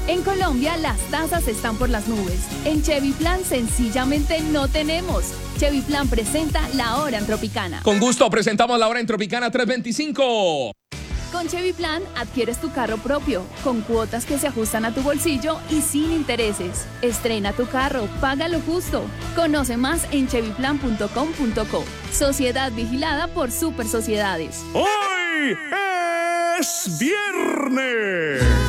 En Colombia las tasas están por las nubes. En Chevy Plan sencillamente no tenemos. Chevy Plan presenta La Hora en Tropicana. Con gusto presentamos La Hora en Tropicana 325. Con Chevy Plan adquieres tu carro propio, con cuotas que se ajustan a tu bolsillo y sin intereses. Estrena tu carro, paga lo justo. Conoce más en chevyplan.com.co. Sociedad vigilada por Super Sociedades. Hoy es viernes.